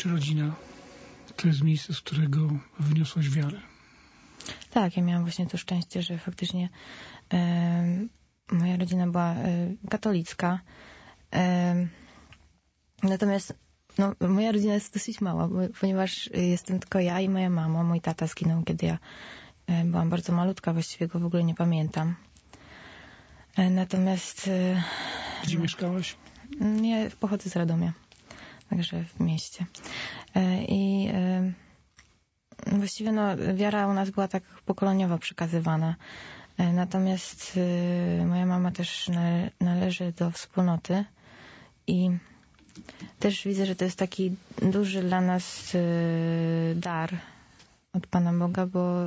Czy rodzina to jest miejsce, z którego wyniosłaś wiarę? Tak, ja miałam właśnie to szczęście, że faktycznie moja rodzina była katolicka. Natomiast moja rodzina jest dosyć mała, ponieważ jestem tylko ja i moja mama. Mój tata zginął, kiedy ja byłam bardzo malutka, właściwie go w ogóle nie pamiętam. Natomiast... Gdzie mieszkałaś? Ja pochodzę z Radomia, także w mieście. I właściwie wiara u nas była tak pokoleniowo przekazywana. Natomiast moja mama też należy do wspólnoty i też widzę, że to jest taki duży dla nas dar od Pana Boga, bo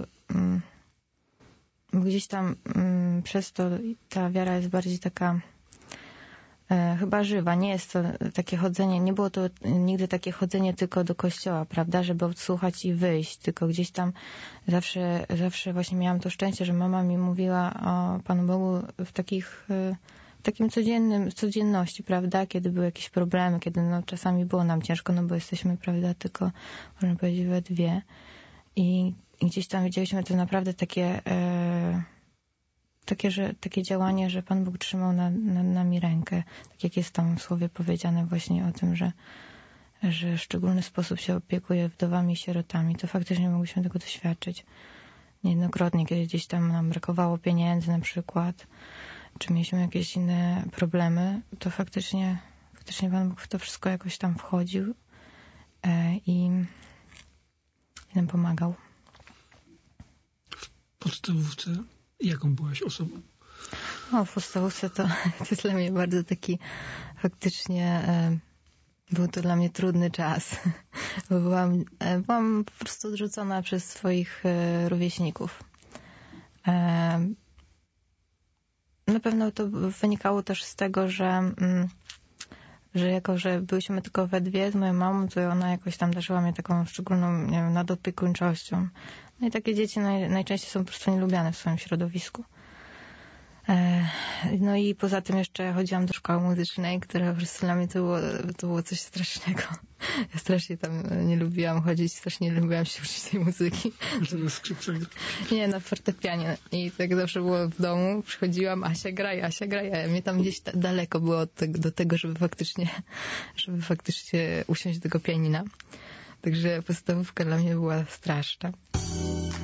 gdzieś tam przez to ta wiara jest bardziej taka chyba żywa. Nie jest to takie chodzenie, nie było to nigdy takie chodzenie tylko do kościoła, prawda, żeby odsłuchać i wyjść, tylko gdzieś tam zawsze właśnie miałam to szczęście, że mama mi mówiła o Panu Bogu w takim codzienności, prawda, kiedy były jakieś problemy, kiedy czasami było nam ciężko, bo jesteśmy, prawda, tylko można powiedzieć we dwie i gdzieś tam widzieliśmy to naprawdę takie działanie, że Pan Bóg trzymał nad nami rękę. Tak jak jest tam w słowie powiedziane właśnie o tym, że w szczególny sposób się opiekuje wdowami i sierotami. To faktycznie mogliśmy tego doświadczyć niejednokrotnie, kiedy gdzieś tam nam brakowało pieniędzy na przykład, czy mieliśmy jakieś inne problemy, to faktycznie Pan Bóg w to wszystko jakoś tam wchodził i nam pomagał. W podstawówce jaką byłaś osobą? W podstawówce to jest dla mnie bardzo taki faktycznie był to dla mnie trudny czas. Bo byłam po prostu odrzucona przez swoich rówieśników. Na pewno to wynikało też z tego, że jako, że byliśmy tylko we dwie z moją mamą, to ona jakoś tam darzyła mnie taką szczególną, nie wiem, nadopiekuńczością. No i takie dzieci najczęściej są po prostu nielubiane w swoim środowisku. No i poza tym jeszcze chodziłam do szkoły muzycznej, która po prostu dla mnie to było coś strasznego. Ja strasznie tam nie lubiłam chodzić, strasznie nie lubiłam się uczyć tej muzyki. Że na skrzypcach? Nie, na fortepianie. I tak zawsze było w domu. Przychodziłam, Asia graj, a mnie tam gdzieś daleko było do tego, żeby faktycznie usiąść do tego pianina. Także podstawówka dla mnie była straszna.